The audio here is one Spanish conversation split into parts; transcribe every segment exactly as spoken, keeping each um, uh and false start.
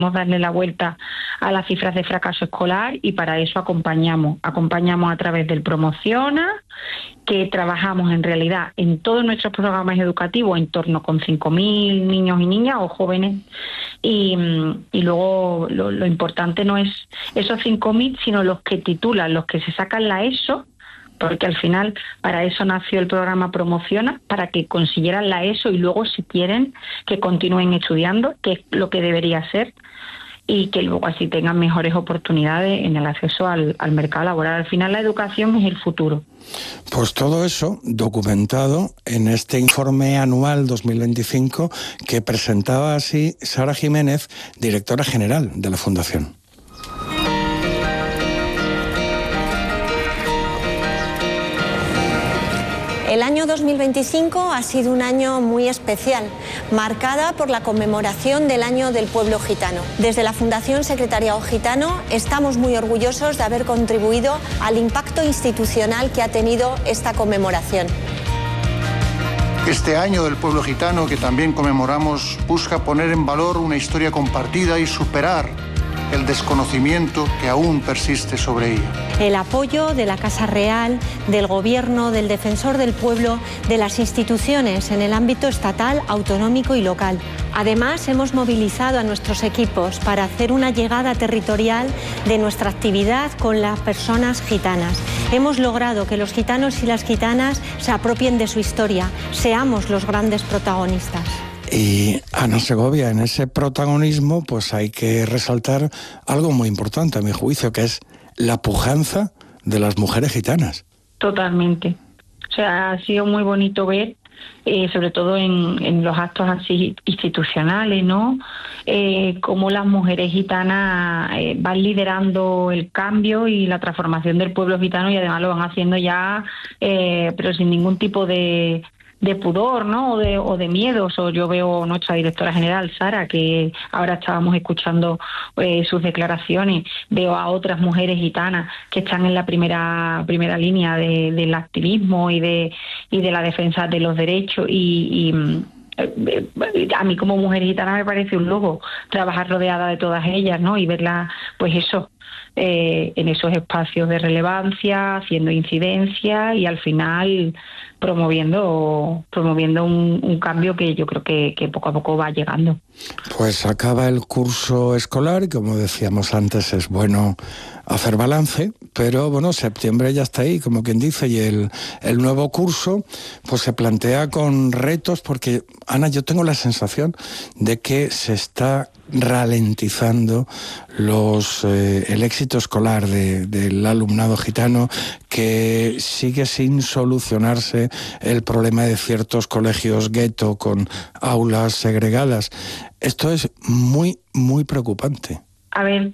darle la vuelta a las cifras de fracaso escolar y para eso acompañamos. Acompañamos a través del Promociona, que trabajamos en realidad en todos nuestros programas educativos en torno con cinco mil niños y niñas o jóvenes. Y, y luego lo, lo importante no es esos cinco mil, sino los que titulan, los que se sacan la ESO, porque al final para eso nació el programa Promociona, para que consiguieran la ESO y luego, si quieren, que continúen estudiando, que es lo que debería ser, y que luego así tengan mejores oportunidades en el acceso al, al mercado laboral. Al final la educación es el futuro. Pues todo eso documentado en este informe anual dos mil veinticinco que presentaba así Sara Jiménez, directora general de la Fundación. El año dos mil veinticinco ha sido un año muy especial, marcada por la conmemoración del Año del Pueblo Gitano. Desde la Fundación Secretariado Gitano estamos muy orgullosos de haber contribuido al impacto institucional que ha tenido esta conmemoración. Este Año del Pueblo Gitano, que también conmemoramos, busca poner en valor una historia compartida y superar el desconocimiento que aún persiste sobre ella. El apoyo de la Casa Real, del Gobierno, del Defensor del Pueblo, de las instituciones en el ámbito estatal, autonómico y local. Además, hemos movilizado a nuestros equipos para hacer una llegada territorial de nuestra actividad con las personas gitanas. Hemos logrado que los gitanos y las gitanas se apropien de su historia, seamos los grandes protagonistas. Y Ana Segovia, en ese protagonismo pues hay que resaltar algo muy importante a mi juicio, que es la pujanza de las mujeres gitanas. Totalmente. O sea, ha sido muy bonito ver, eh, sobre todo en, en los actos así institucionales, ¿no? Eh, cómo las mujeres gitanas eh, van liderando el cambio y la transformación del pueblo gitano, y además lo van haciendo ya, eh, pero sin ningún tipo de... de pudor, ¿no? O de, o de miedos. O yo veo nuestra directora general, Sara, que ahora estábamos escuchando eh, sus declaraciones. Veo a otras mujeres gitanas que están en la primera primera línea de, del activismo y de y de la defensa de los derechos. Y, y a mí como mujer gitana me parece un lujo trabajar rodeada de todas ellas, ¿no? Y verlas, pues eso, eh, en esos espacios de relevancia, haciendo incidencia y al final promoviendo promoviendo un, un cambio que yo creo que, que poco a poco va llegando. Pues acaba el curso escolar y, como decíamos antes, es bueno hacer balance, pero bueno, septiembre ya está ahí, como quien dice, y el, el nuevo curso pues se plantea con retos, porque, Ana, yo tengo la sensación de que se está ralentizando los eh, el éxito escolar de, del alumnado gitano, que sigue sin solucionarse el problema de ciertos colegios gueto con aulas segregadas. Esto es muy, muy preocupante. A ver,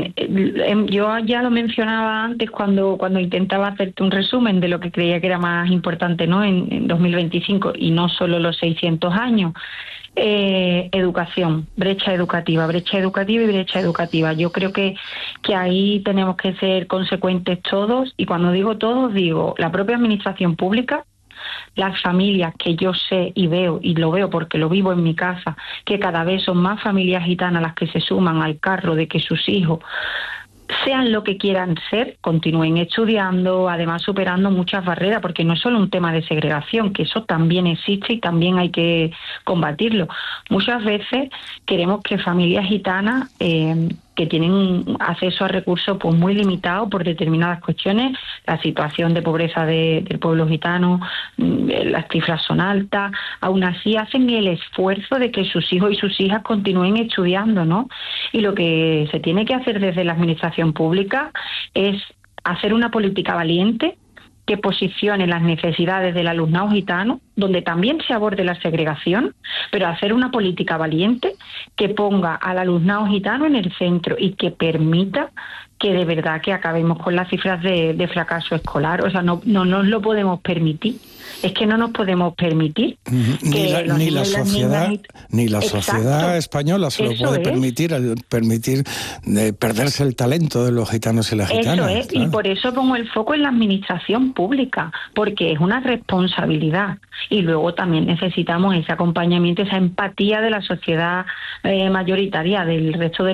yo ya lo mencionaba antes cuando cuando intentaba hacerte un resumen de lo que creía que era más importante, ¿no? En, en dos mil veinticinco, y no solo los seiscientos años. Eh, educación, brecha educativa, brecha educativa y brecha educativa. Yo creo que, que ahí tenemos que ser consecuentes todos, y cuando digo todos, digo la propia administración pública, las familias, que yo sé y veo, y lo veo porque lo vivo en mi casa, que cada vez son más familias gitanas las que se suman al carro de que sus hijos, sean lo que quieran ser, continúen estudiando, además superando muchas barreras, porque no es solo un tema de segregación, que eso también existe y también hay que combatirlo. Muchas veces queremos que familias gitanas eh, que tienen acceso a recursos pues muy limitados por determinadas cuestiones, la situación de pobreza de, del pueblo gitano, las cifras son altas, aún así hacen el esfuerzo de que sus hijos y sus hijas continúen estudiando, ¿no? Y lo que se tiene que hacer desde la administración pública es hacer una política valiente que posicione las necesidades del alumnado gitano, donde también se aborde la segregación, pero hacer una política valiente que ponga al alumnado gitano en el centro y que permita que de verdad que acabemos con las cifras de, de fracaso escolar. O sea, no, no nos lo podemos permitir. Es que no nos podemos permitir ni que la, ni la sociedad niñas... ni la Exacto. sociedad española se lo Eso puede es. permitir el permitir de perderse el talento de los gitanos y las gitanas. Eso es, claro. Y por eso pongo el foco en la administración pública, porque es una responsabilidad, y luego también necesitamos ese acompañamiento, esa empatía de la sociedad eh, mayoritaria, del resto de